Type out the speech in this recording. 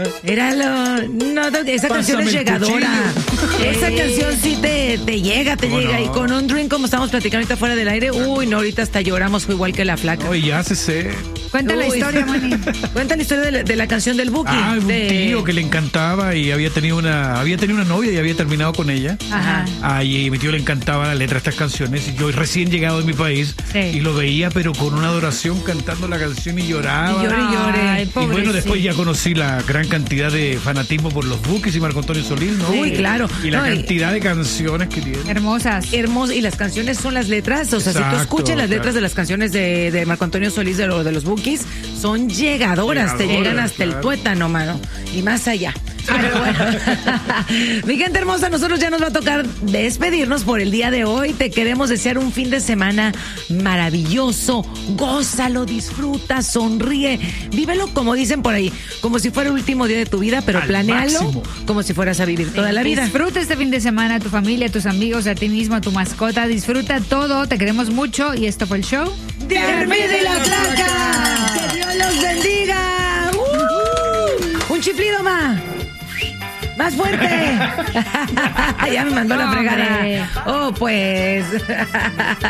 Éralo. No, esa canción es llegadora. Esa canción sí te llega, llega. No? Y con un drink, como estamos platicando ahorita fuera del aire, uy, no, ahorita hasta lloramos, fue igual que la flaca. Oye, ya se sé. Cuenta la historia, Manny. Cuenta la historia de la canción del Buki. Un tío que le encantaba y había tenido una novia y había terminado con ella. Ajá. Y a mi tío le encantaba la letra de estas canciones. Y yo recién llegado de mi país y lo veía, pero con una adoración cantando la canción y lloraba. Y llore. Ay, y bueno, después ya conocí la gran cantidad de fanatismo por los Bukis y Marco Antonio Solís, ¿no? Uy, claro. Y la cantidad de canciones que tiene. Hermosas. Y las canciones son las letras. O sea, si tú escuchas las letras de las canciones de Marco Antonio Solís de los Bukis, son llegadoras, te llegan hasta el tuétano, mano. Y más allá. Pero bueno. Mi gente hermosa, nosotros ya nos va a tocar despedirnos por el día de hoy. Te queremos desear un fin de semana maravilloso. Gózalo, disfruta, sonríe. Vívelo como dicen por ahí, como si fuera el último día de tu vida, pero planéalo como si fueras a vivir toda la vida. Disfruta este fin de semana a tu familia, a tus amigos, a ti mismo, a tu mascota. Disfruta todo, te queremos mucho. Y esto fue el show de Armida y la Flaca. Que Dios los bendiga. Un chiflido más fuerte. Ya me mandó la fregada. Oh, pues.